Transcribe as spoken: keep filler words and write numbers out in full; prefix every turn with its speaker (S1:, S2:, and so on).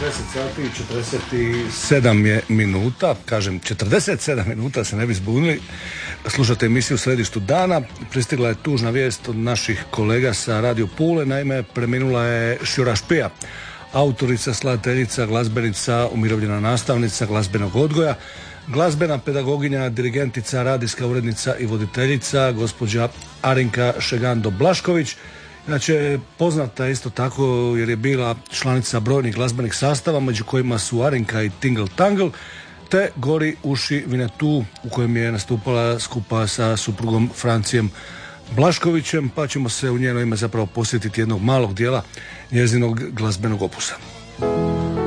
S1: deset sati i četrdeset sedam je minuta, kažem četrdeset sedam minuta, se ne bi zbunili. Slušate emisiju u središtu dana. Pristigla je tužna vijest od naših kolega sa Radio Pule. Naime, preminula je Šjora Špija, autorica, skladateljica, glazbenica, umirovljena nastavnica glazbenog odgoja, glazbena pedagoginja, dirigentica, radijska urednica i voditeljica, gospođa Arinka Šegando-Blašković. Inače, poznata je isto tako jer je bila članica brojnih glazbenih sastava, među kojima su Arinka i Tingle Tangle, te Gori uši Vinetu, u kojem je nastupala skupa sa suprugom Francijem Blaškovićem, pa ćemo se u njeno ime zapravo posjetiti jednog malog dijela njezinog glazbenog opusa.